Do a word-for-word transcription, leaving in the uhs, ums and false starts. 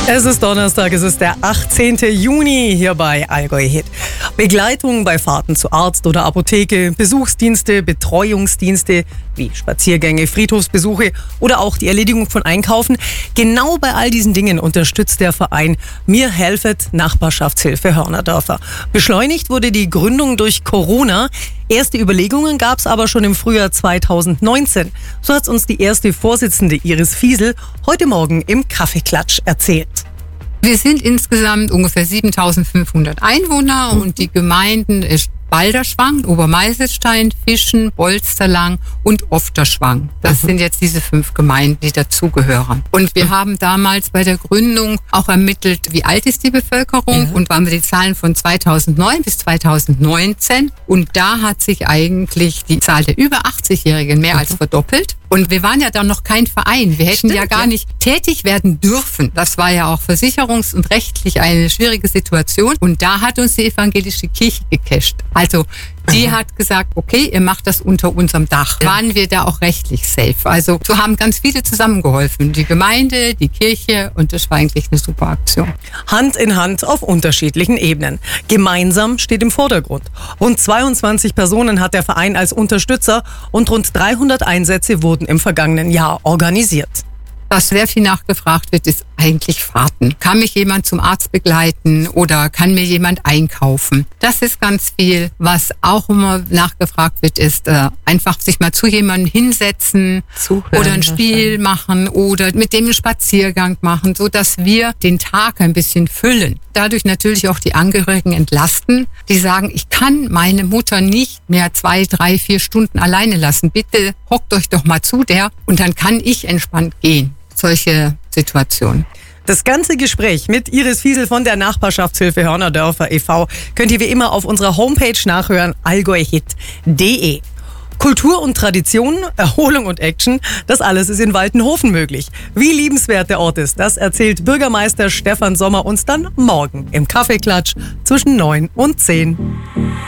Es ist Donnerstag, es ist der achtzehnte Juni hier bei Allgäu Hit. Begleitung bei Fahrten zu Arzt oder Apotheke, Besuchsdienste, Betreuungsdienste wie Spaziergänge, Friedhofsbesuche oder auch die Erledigung von Einkaufen. Genau bei all diesen Dingen unterstützt der Verein Mir helfet Nachbarschaftshilfe Hörnerdörfer. Beschleunigt wurde die Gründung durch Corona. Erste Überlegungen gab es aber schon im Frühjahr zweitausendneunzehn. So hat uns die erste Vorsitzende Iris Fiesel heute Morgen im Kaffeeklatsch erzählt. Wir sind insgesamt ungefähr siebentausendfünfhundert Einwohner und die Gemeinden ist Balderschwang, Obermeiselstein, Fischen, Bolsterlang und Ofterschwang. Das mhm. sind jetzt diese fünf Gemeinden, die dazugehören. Und wir haben damals bei der Gründung auch ermittelt, wie alt ist die Bevölkerung, ja. und waren wir die Zahlen von zweitausendneun bis zweitausendneunzehn. Und da hat sich eigentlich die Zahl der über achtzigjährigen mehr mhm. als verdoppelt. Und wir waren ja dann noch kein Verein. Wir hätten Stimmt, ja gar ja. nicht tätig werden dürfen. Das war ja auch versicherungs- und rechtlich eine schwierige Situation. Und da hat uns die evangelische Kirche gecasht. Also die Aha. hat gesagt, okay, ihr macht das unter unserem Dach. Ja. Waren wir da auch rechtlich safe. Also so haben ganz viele zusammengeholfen. Die Gemeinde, die Kirche, und das war eigentlich eine super Aktion. Hand in Hand auf unterschiedlichen Ebenen. Gemeinsam steht im Vordergrund. Rund zweiundzwanzig Personen hat der Verein als Unterstützer und rund dreihundert Einsätze wurden im vergangenen Jahr organisiert. Was sehr viel nachgefragt wird, ist eigentlich Fahrten. Kann mich jemand zum Arzt begleiten oder kann mir jemand einkaufen? Das ist ganz viel. Was auch immer nachgefragt wird, ist äh, einfach sich mal zu jemandem hinsetzen Zuhören, oder ein Spiel machen oder mit dem einen Spaziergang machen, so dass wir den Tag ein bisschen füllen. Dadurch natürlich auch die Angehörigen entlasten, die sagen, ich kann meine Mutter nicht mehr zwei, drei, vier Stunden alleine lassen. Bitte hockt euch doch mal zu der und dann kann ich entspannt gehen. Solche Situationen. Das ganze Gespräch mit Iris Fiesel von der Nachbarschaftshilfe Hörnerdörfer e V könnt ihr wie immer auf unserer Homepage nachhören, allgäuhit punkt de. Kultur und Tradition, Erholung und Action, das alles ist in Waltenhofen möglich. Wie liebenswert der Ort ist, das erzählt Bürgermeister Stefan Sommer uns dann morgen im Kaffeeklatsch zwischen neun und zehn.